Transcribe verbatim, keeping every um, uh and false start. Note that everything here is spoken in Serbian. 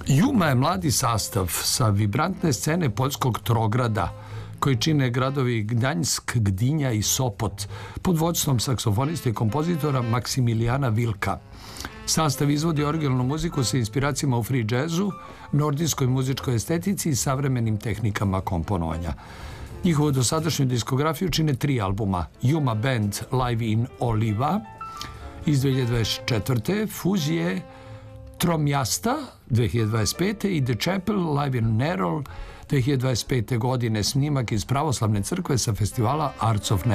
Juma je mladi sastav sa vibrantne scene poljskog Trograda, koji čine gradovi Gdanjsk, Gdinja i Sopot, pod vođstvom saksofonista i kompozitora Maksimilijana Vilka. Sastav izvodi originalnu muziku sa inspiracijama u free jazzu, nordijskoj muzičkoj estetici i savremenim tehnikama komponovanja. Njihovu dosadašnju diskografiju čine tri albuma: Juma Band Live in Oliva iz dve hiljade dvadeset četvrte. Fuzije Tromjasta dve hiljade dvadeset pete. i The Chapel Live in Nerol dve hiljade dvadeset pete. godine, snimak iz pravoslavne crkve sa festivala Arts of